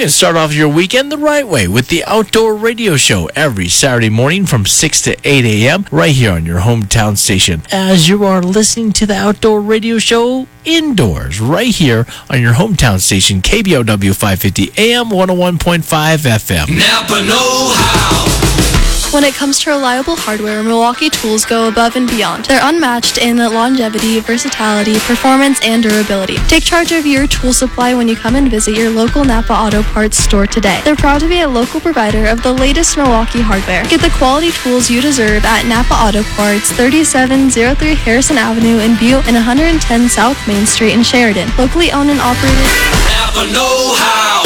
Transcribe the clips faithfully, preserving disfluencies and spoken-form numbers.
And start off your weekend the right way with the Outdoor Radio Show every Saturday morning from six to eight a.m. right here on your hometown station. As you are listening to the Outdoor Radio Show indoors right here on your hometown station, K B O W five fifty A M one oh one point five F M. Napa know-how. When it comes to reliable hardware, Milwaukee Tools go above and beyond. They're unmatched in longevity, versatility, performance, and durability. Take charge of your tool supply when you come and visit your local Napa Auto Parts store today. They're proud to be a local provider of the latest Milwaukee hardware. Get the quality tools you deserve at Napa Auto Parts, thirty-seven oh three Harrison Avenue in Butte and one ten South Main Street in Sheridan. Locally owned and operated. Napa know-how.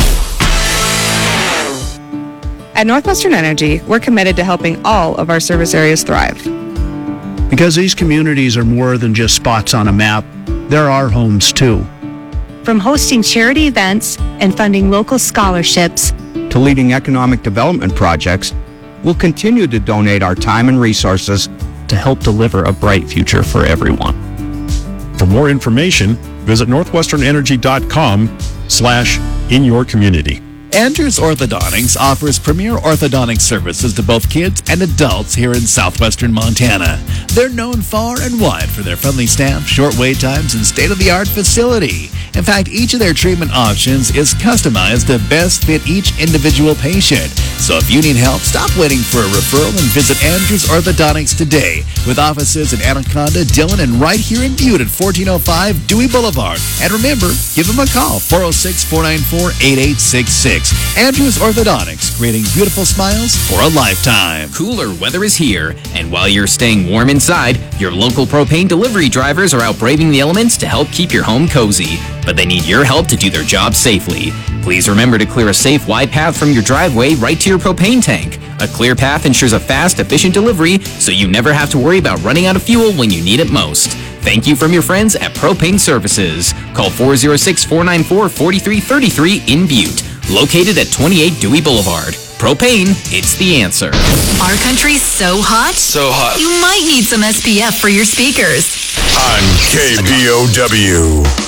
At Northwestern Energy, we're committed to helping all of our service areas thrive. Because these communities are more than just spots on a map, they're our homes too. From hosting charity events and funding local scholarships to leading economic development projects, we'll continue to donate our time and resources to help deliver a bright future for everyone. For more information, visit northwesternenergy.com slash in your community. Andrews Orthodontics offers premier orthodontic services to both kids and adults here in southwestern Montana. They're known far and wide for their friendly staff, short wait times, and state-of-the-art facility. In fact, each of their treatment options is customized to best fit each individual patient. So if you need help, stop waiting for a referral and visit Andrews Orthodontics today, with offices in Anaconda, Dillon, and right here in Butte at fourteen oh five Dewey Boulevard. And remember, give them a call, four oh six, four nine four, eight eight six six. Andrews Orthodontics, creating beautiful smiles for a lifetime. Cooler weather is here, and while you're staying warm inside, your local propane delivery drivers are out braving the elements to help keep your home cozy. But they need your help to do their job safely. Please remember to clear a safe, wide path from your driveway right to your propane tank. A clear path ensures a fast, efficient delivery, so you never have to worry about running out of fuel when you need it most. Thank you from your friends at Propane Services. Call four oh six, four nine four, four three three three in Butte. Located at twenty-eight Dewey Boulevard. Propane, it's the answer. Our country's so hot. So hot. You might need some S P F for your speakers. On K B O W.